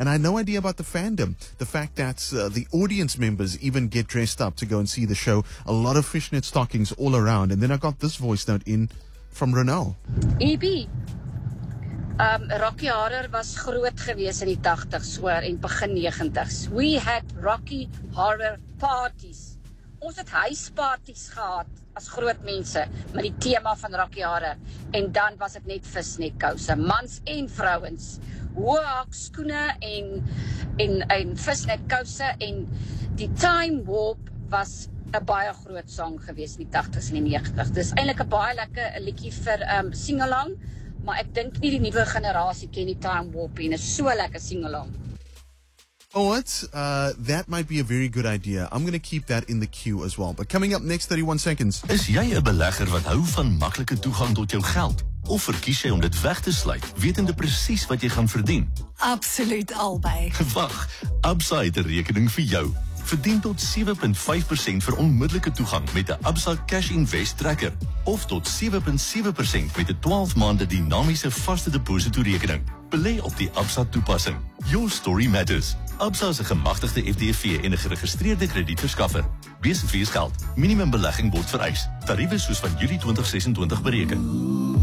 And I had no idea about the fandom. The fact that the audience members even get dressed up to go and see the show. A lot of fishnet stockings all around. And then I got this voice note in from Ronel. EB, Rocky Horror was groot geweest in die 80s hoor en begin 90s. We had Rocky Horror parties. Ons het huisparties gehad as groot mense met die tema van Rocky Horror. En dan was dit net visnetkouse, mans en vrouens. Hoë hakskoene en visnetkouse en die Time Warp was 'n baie groot sang geweest in die 80s en die 90s. Dis eintlik 'n baie lekker liedjie vir sing-along. Maar ek dink nie die nuwe generasie ken die Time Warp nie. Dit is so lekker sing-along. Oh, what? That might be a very good idea. I'm going to keep that in the queue as well. But coming up next 31 seconds. Is jy 'n belegger wat hou van maklike toegang tot jou geld? Of verkies jy om dit weg te sluit, wetende presies wat jy gaan verdien? Absoluut albei. Wag, Absa het 'n rekening vir jou. Verdien tot 7.5% vir onmiddellike toegang met 'n Absa Cash Invest Tracker of tot 7.7% met 'n 12 maande dinamiese vaste depositorekening. Belê op die Absa toepassing. Your story matters. Absa is 'n gemagtigde FDV en 'n geregistreerde kredietverskaffer. Besigheidsgeld geld. Minimum belegging word vereis. Tariewe soos van Julie 2026 bereken.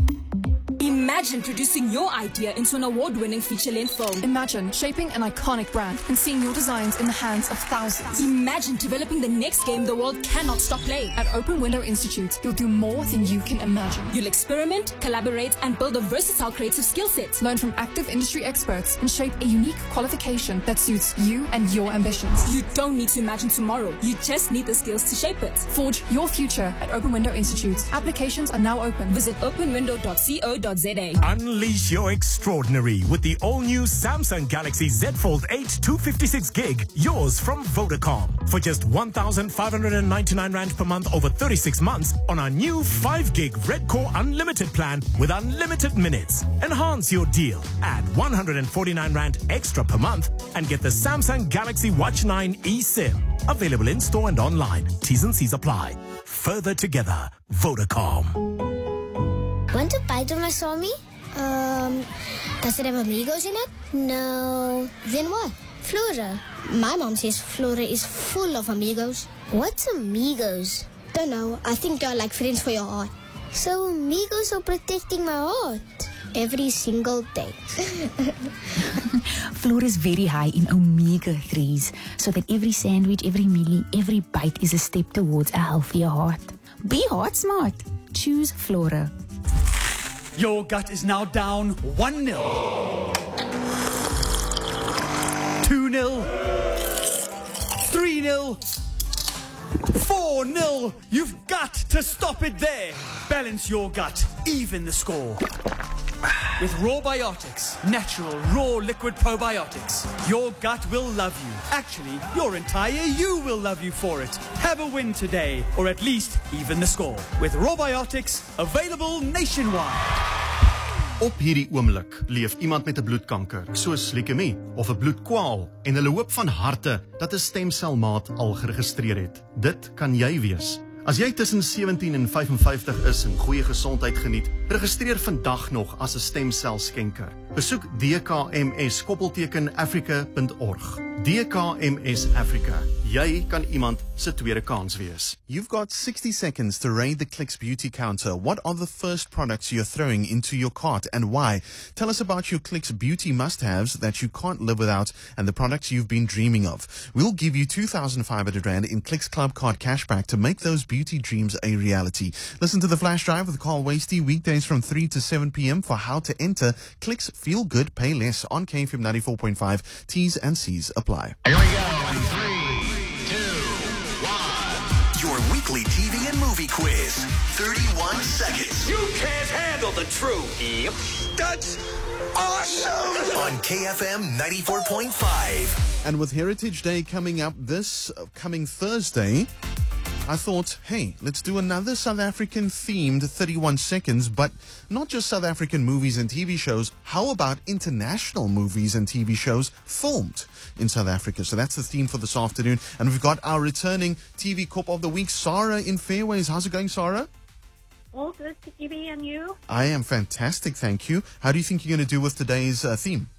Imagine producing your idea into an award-winning feature-length film. Imagine shaping an iconic brand and seeing your designs in the hands of thousands. Imagine developing the next game the world cannot stop playing. At Open Window Institute, you'll do more than you can imagine. You'll experiment, collaborate, and build a versatile creative skill set. Learn from active industry experts and shape a unique qualification that suits you and your ambitions. You don't need to imagine tomorrow. You just need the skills to shape it. Forge your future at Open Window Institute. Applications are now open. Visit openwindow.co.za. Unleash your extraordinary with the all-new Samsung Galaxy Z Fold 8 256 gig, yours from Vodacom. For just 1,599 Rand per month over 36 months on our new 5 gig Red Core Unlimited plan with unlimited minutes. Enhance your deal. Add 149 Rand extra per month and get the Samsung Galaxy Watch 9 eSIM. Available in store and online. T's and C's apply. Further together, Vodacom. Want to bite of my Swami? Does it have amigos in it? No. Then what? Flora. My mom says Flora is full of amigos. What's amigos? Don't know. I think they're like friends for your heart. So amigos are protecting my heart every single day. Flora is very high in omega-3s, so that every sandwich, every meal, every bite is a step towards a healthier heart. Be heart smart. Choose Flora. Your gut is now down 1-0. 2-0. 3-0. 4-0. You've got to stop it there. Balance your gut. Even the score. With Raw Biotics, natural, raw liquid probiotics, your gut will love you. Actually, your entire you will love you for it. Have a win today, or at least even the score. With Raw Biotics, available nationwide. Op hierdie oomblik leef iemand met 'n bloedkanker, soos leukemie of 'n bloedkwaal, en hulle hoop van harte dat 'n stemselmaat al geregistreer het. Dit kan jy wees. As jy tussen 17 en 55 is en goeie gesondheid geniet, registreer vandag nog as 'n stemselskenker. Besoek dkms-africa.org. DKMS Africa. Jy kan iemand se tweede kans wees. You've got 60 seconds to raid the Clicks Beauty Counter. What are the first products you're throwing into your cart and why? Tell us about your Clicks Beauty must-haves that you can't live without and the products you've been dreaming of. We'll give you 2,500 Rand in Clicks Club Card cashback to make those beauty dreams a reality. Listen to the Flash Drive with Carl Wasty weekdays from 3 to 7 p.m. for how to enter Clicks Feel Good, Pay Less on KFM 94.5. T's and C's apply. Here we go. 3, 2, 1. Your weekly TV and movie quiz. 31 seconds. You can't handle the truth. Yep. That's awesome. On KFM 94.5. And with Heritage Day coming up this coming Thursday, I thought, hey, let's do another South African themed 31 seconds, but not just South African movies and TV shows. How about international movies and TV shows filmed in South Africa? So that's the theme for this afternoon. And we've got our returning TV Corp of the Week, Sarah in Fairways. How's it going, Sarah? All good, TV, and you? I am fantastic, thank you. How do you think you're going to do with today's theme?